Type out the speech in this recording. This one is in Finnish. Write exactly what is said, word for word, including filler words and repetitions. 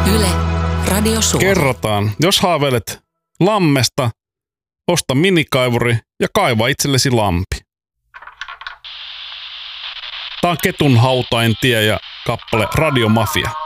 Yle, Radio Suomi. Kerrotaan, jos haaveilet lammesta, osta minikaivuri ja kaiva itsellesi lampi. Tää on Ketun hautain tie ja kappale Radio Mafia.